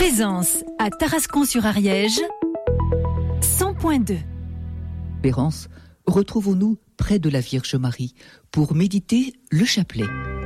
Présence à Tarascon-sur-Ariège, 100.2. Espérance, retrouvons-nous près de la Vierge Marie pour méditer le chapelet.